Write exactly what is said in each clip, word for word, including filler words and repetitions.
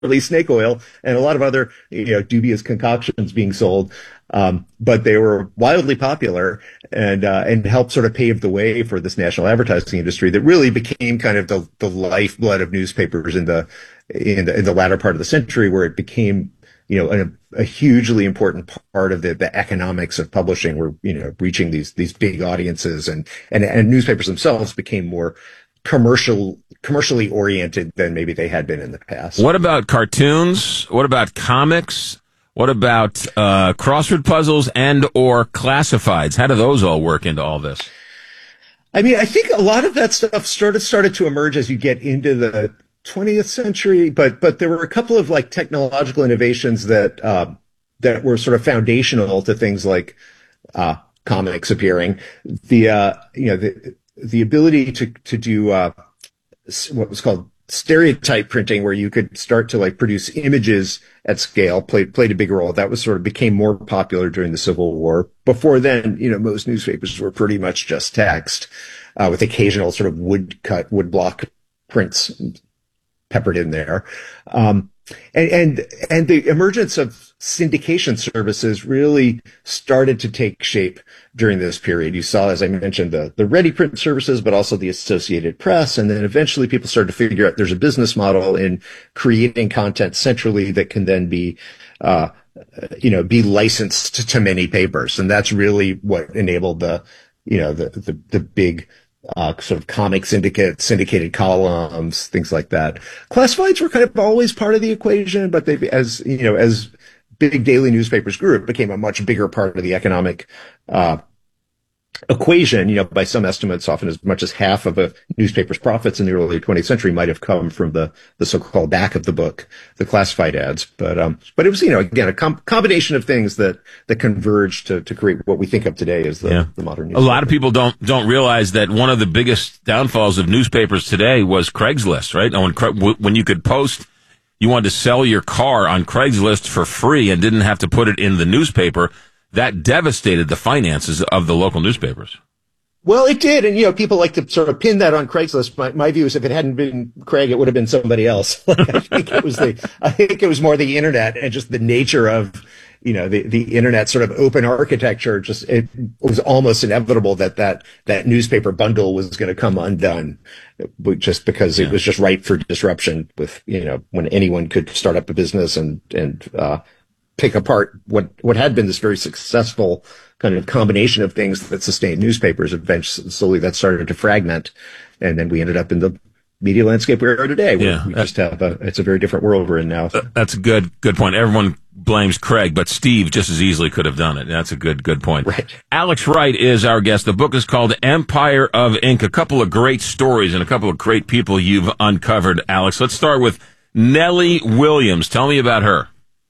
literally snake oil and a lot of other, you know, dubious concoctions being sold. Um, but they were wildly popular and, uh, and helped sort of pave the way for this national advertising industry that really became kind of the, the lifeblood of newspapers in the, in the, in the latter part of the century, where it became, you know, a, a hugely important part of the, the economics of publishing, where, you know, reaching these, these big audiences, and, and, and newspapers themselves became more commercial, commercially oriented than maybe they had been in the past. What about cartoons? What about comics? What about uh, crossword puzzles and or classifieds? How do those all work into all this? I mean, I think a lot of that stuff started started to emerge as you get into the twentieth century, but but there were a couple of like technological innovations that uh, that were sort of foundational to things like uh, comics appearing. The uh, you know the the ability to to do uh, what was called stereotype printing, where you could start to like produce images at scale, played played a big role. That was sort of became more popular during the Civil War. Before then, you know, most newspapers were pretty much just text, uh, with occasional sort of woodcut, woodblock prints peppered in there. Um, and, and, and the emergence of syndication services really started to take shape during this period. You saw, as I mentioned, the, the ready print services, but also the Associated Press. And then eventually people started to figure out there's a business model in creating content centrally that can then be, uh, you know, be licensed to, to many papers. And that's really what enabled the, you know, the, the, the big, Uh, sort of comic syndicate, syndicated columns, things like that. Classifieds were kind of always part of the equation, but they, as, you know, as big daily newspapers grew, it became a much bigger part of the economic, uh, equation. You know, by some estimates, often as much as half of a newspaper's profits in the early twentieth century might have come from the, the so-called back of the book, the classified ads. But, um, but it was, you know, again, a com- combination of things that, that converged to, to create what we think of today as the, yeah. the modern newspaper. A lot of people don't, don't realize that one of the biggest downfalls of newspapers today was Craigslist, right? When, when you could post, you wanted to sell your car on Craigslist for free and didn't have to put it in the newspaper. That devastated the finances of the local newspapers. Well, it did. And, you know, people like to sort of pin that on Craigslist. My, my view is if it hadn't been Craig, it would have been somebody else. I think it was the, I think it was more the internet and just the nature of, you know, the, the internet sort of open architecture. Just, it was almost inevitable that that, that newspaper bundle was going to come undone just because yeah. it was just ripe for disruption with, you know, when anyone could start up a business and, and, uh, pick apart what, what had been this very successful kind of combination of things that sustained newspapers. Eventually, slowly that started to fragment. And then we ended up in the media landscape we are today. Where yeah. we just have a, it's a very different world we're in now. That's a good, good point. Everyone blames Craig, but Steve just as easily could have done it. That's a good, good point. Right. Alex Wright is our guest. The book is called Empire of Ink. A couple of great stories and a couple of great people you've uncovered, Alex. Let's start with Nellie Williams. Tell me about her.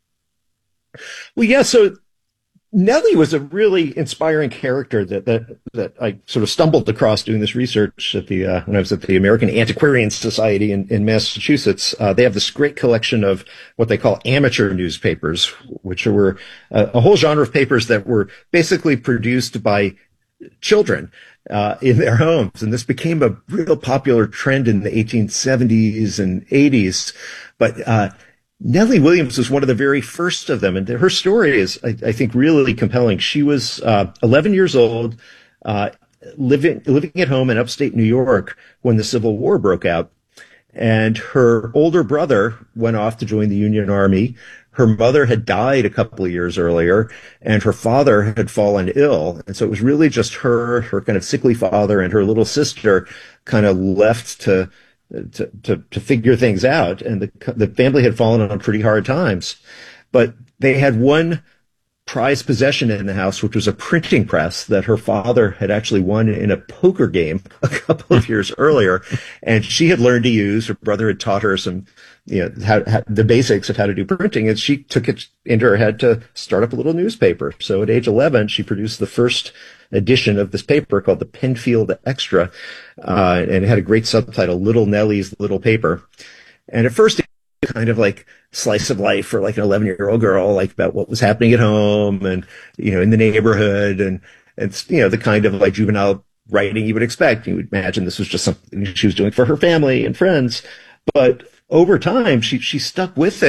Well, yeah, so Nellie was a really inspiring character that, that, that I sort of stumbled across doing this research at the, uh, when I was at the American Antiquarian Society in, in Massachusetts. Uh, they have this great collection of what they call amateur newspapers, which were uh, a whole genre of papers that were basically produced by children, uh, in their homes. And this became a real popular trend in the eighteen seventies and eighties. But, uh, Nellie Williams was one of the very first of them, and her story is, I, I think, really compelling. She was uh, eleven years old, uh, living living at home in upstate New York when the Civil War broke out, and her older brother went off to join the Union Army. Her mother had died a couple of years earlier, and her father had fallen ill, and so it was really just her, her kind of sickly father, and her little sister, kind of left to. To, to, to figure things out. And the, the family had fallen on pretty hard times, but they had one prized possession in the house, which was a printing press that her father had actually won in a poker game a couple of years earlier. And she had learned to use, her brother had taught her some, you know, how, how, the basics of how to do printing. And she took it into her head to start up a little newspaper. So at age eleven, she produced the first edition of this paper called the Penfield Extra, uh, and it had a great subtitle, Little Nellie's Little Paper. And at first, it was kind of like slice of life for like an eleven-year-old girl, like about what was happening at home and, you know, in the neighborhood, and, and, you know, the kind of like juvenile writing you would expect. You would imagine this was just something she was doing for her family and friends. But over time, she she stuck with it.